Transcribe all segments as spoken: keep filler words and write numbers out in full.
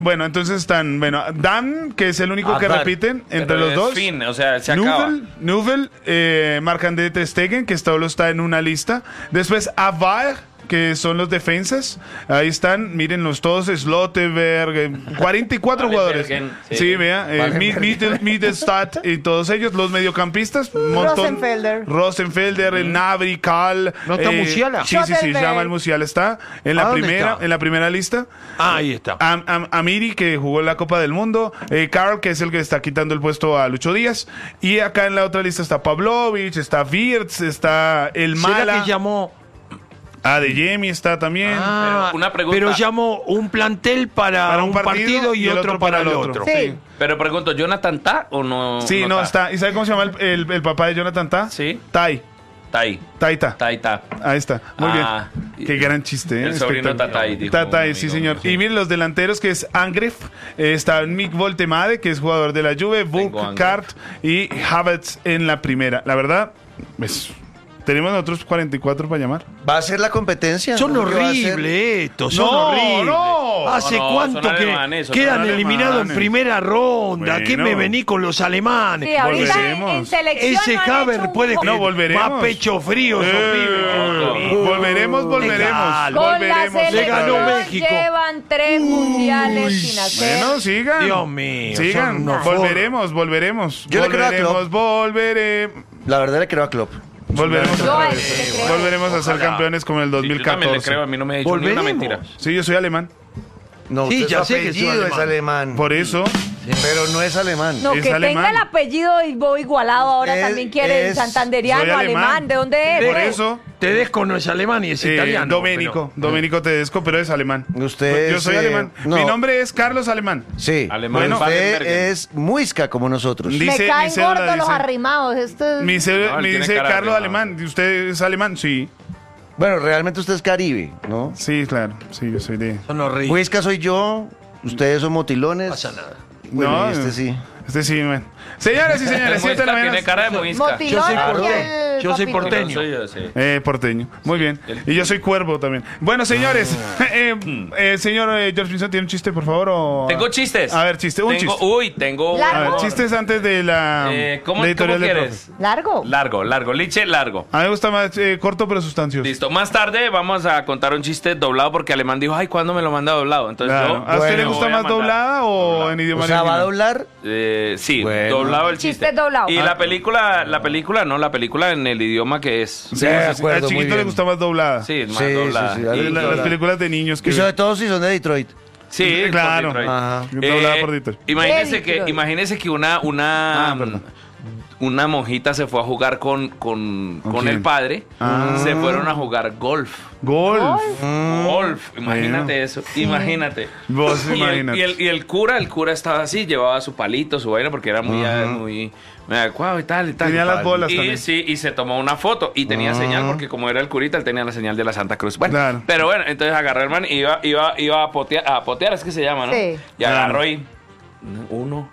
Bueno, entonces están, bueno, Dan, que es el único Ah, que Dan. repiten entre Pero los es dos. fin, o sea, se acaba. Newell, Newell eh, Marc-André Ter Stegen, que solo está en una lista. Después Avar, que son los defensas. Ahí están, mírenlos todos, Slotterberg, eh, cuarenta y cuatro jugadores. Wallenbergen, Sí, sí. vea, eh, Mid- Mittelstadt y todos ellos, los mediocampistas, un montón. Rosenfelder. Rosenfelder, el Nabri, Kal. ¿No está Musiala? Sí, sí, sí, Schottelberg. llama el Musiala, está en ¿A la dónde primera, está? en la primera lista. Ah, ahí está. Am- Am- Amiri, que jugó en la Copa del Mundo. Eh, Carl, que es el que está quitando el puesto a Lucho Díaz. Y acá en la otra lista está Pavlovich, está Wirtz, está el ¿Será Mala. que llamó? Ah, de Jemi está también. Ah, Pero una pregunta. pero llamó un plantel para, Para un partido, y, otro para el otro. Sí. Pero pregunto, ¿Jonathan Ta o no? sí, no, está. ¿Y sabe cómo se llama el, el- el papá de Jonathan Ta? Sí. Tai. Tai. Taita. Tai Ta. Ahí está. Muy Ah, bien. Qué gran chiste, ¿eh? el sobrino Espectacular. Tatai, dijo Tatai, un sí, amigo señor. mío. Y miren los delanteros, que es Angriff. eh, está Mick Voltemade, que es jugador de la Juve. Tengo Buck, Angriff. Kart y Havertz en la primera. La verdad, pues, tenemos nosotros cuarenta y cuatro para llamar. ¿Va a ser la competencia? Son ¿Cómo que va a ser? horribles estos, son No, horribles. no. ¿Hace No, no, cuánto son que alemanes, son quedan alemanes. eliminados en primera ronda? ¿Qué Bueno. me vení con los alemanes? Sí, ahorita en, Volveremos. en selección Ese no han Haber hecho un puede gol. No, volveremos. más pecho frío, es Eh, horrible. volveremos, volveremos. Legal. Con la volveremos. Le ganó selección México. llevan tres mundiales sin hacer. Bueno, sigan. Dios mío, son Sigan. unos Volveremos, volveremos. Yo le creo a volveremos, Klopp. volveremos. La verdad le creo a Klopp. Volveremos, Yo otra a él vez. le creo. Volveremos a ser Ojalá. campeones como en el Sí, yo también le dos mil creo, a catorce. mí no me ha dicho ni una Volveremos. mentira. Sí, yo soy alemán. No, Sí, usted ya su sé que apellido soy es alemán. Por eso. Pero no es alemán. No, Es que alemán. tenga el apellido y voy igualado ahora Es- también quiere es- santanderiano, soy alemán. alemán. ¿De dónde es? Por pues? eso. Tedesco no es alemán y es eh, italiano. Domenico. Domenico Tedesco, pero es alemán. Usted Yo es, soy eh, alemán. no. Mi nombre es Carlos Alemán. Sí. Alemán. Bueno, usted Baden-Bergen. es muisca como nosotros. Di- Me Dice- caen mi cédula gordos los dice- arrimados. Esto es- Mi cédula- No, él me tiene dice cara de Carlos alemán. Alemán. ¿Y usted es alemán? Sí. Bueno, realmente usted es caribe, ¿no? Sí, claro. Sí, yo soy de. Son horribles. Muisca soy yo, ustedes son motilones. No pasa nada. Bueno, No, y este sí. Este sí, man. Señoras y señores, El siete de la Muisca mañana. tiene cara de Muisca. Motilón Yo soy y el porteño. Yo soy papito. porteño. Soy yo, sí. Eh, porteño. Muy bien. Y yo soy cuervo también. Bueno, señores. eh, eh, señor eh, George Pinzón, ¿tiene un chiste, por favor? O... Tengo chistes. A ver, chiste, un Tengo- chiste. Uy, tengo. Largo. A ver, chistes antes de la Eh, ¿Cómo, de editorial ¿cómo del quieres? profe. Largo. Largo, largo. Liche, largo. A mí me gusta más eh, corto pero sustancioso. Listo. Más tarde vamos a contar un chiste doblado porque Alemán dijo, ay, ¿cuándo me lo manda doblado? Entonces Claro. yo. ¿A usted le Bueno, gusta voy a más mandar doblada o doblado. en idioma O sea, ¿va a original? doblar? Eh, sí, Bueno. doblado el chiste. Chiste doblado. Y Ah. la película, la película, no, la película en el idioma que es. Sí, De sí, sí. acuerdo, Al muy chiquito le bien. gusta más doblada. Sí, más Sí, doblada. sí, sí, Y- dale, La- las doblada. películas de niños que Y sobre todo si son de Detroit. Sí, por claro. Detroit. Ajá. Doblada por Detroit. Imagínese De que, Detroit. imagínese que una, una, Ah, perdón. una monjita se fue a jugar con, con, ¿Con con quién? el padre. Ah. Se fueron a jugar golf. Golf. Golf, imagínate Bueno. eso, imagínate. Vos y, el, imagínate. y, el, y el cura, el cura estaba así, llevaba su palito, su vaina, porque era muy, Ajá. muy, muy adecuado y tal y tal. Tenía las bolas y también. sí, y se tomó una foto y tenía Ah. señal, porque como era el curita, él tenía la señal de la Santa Cruz. Bueno, Claro. pero bueno, entonces agarró el man y iba, iba, iba a potear, a potear, es que se llama, ¿no? Sí. Y agarró Claro. y uno,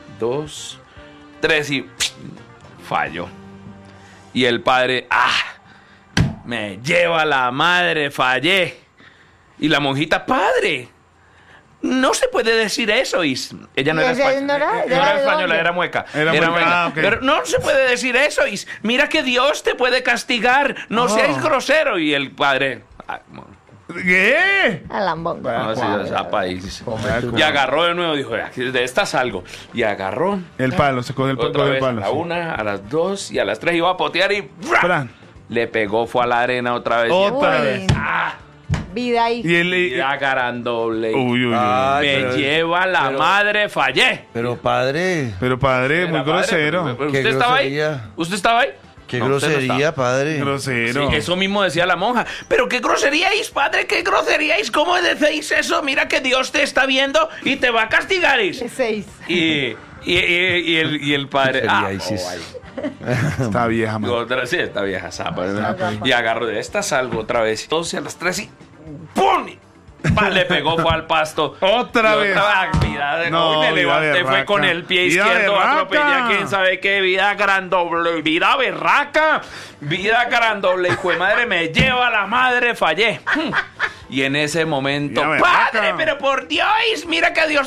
dos, tres y falló. Y el padre, ah, me lleva la madre, fallé. Y la monjita, padre, no se puede decir eso. Y ella no ¿Y era ese española, no era- no era era de española, dónde? era mueca. Era mueca, ah, ok. Pero no se puede decir eso. Y mira que Dios te puede castigar. No Oh. seas grosero. Y el padre, ah, ¿Qué? A lambón. no, sí, o sea, país. Y agarró de nuevo, dijo, de esta salgo. Y agarró. El palo, se coge el, Otra coge el vez, a palo. la sí. una, a las dos y a las tres iba a potear y ¡bra! Fran. Le pegó, fue a la arena otra vez. Otra Uy, vez. ¡Ah! Vida ahí. Y él. Y a garandoble. Uy, uy, uy. Ay, Me pero- lleva la pero- madre, fallé. Pero padre, Pero padre, muy Era padre, grosero. pero- pero Qué ¿Usted estaba ahí? grosería. ¿Usted estaba ahí? qué No, usted no grosería, estaba. padre. Grosero. Sí, eso mismo decía la monja. Pero qué groseríais, padre, qué groseríais. ¿Cómo decís eso? Mira que Dios te está viendo y te va a castigar. Seis. Y, y, y, y el, y el padre. Ah, Groseríais. oh, ay. Está vieja, Y man. otra, sí, esta vieja zapa. ¿verdad? Zapa. Y agarró de esta, salgo otra vez. Entonces a las tres y ¡pum! Pa, le pegó, fue al pasto. Otra Y vez. Otra vida de No, no, me vida levanté, fue berraca. con el pie Vida izquierdo, berraca. atropellé, quién sabe qué, vida grandoble, vida berraca, vida grandoble, hijo de madre, me lleva la madre, fallé. Y en ese momento, Vida berraca. padre, pero por Dios, mira que Dios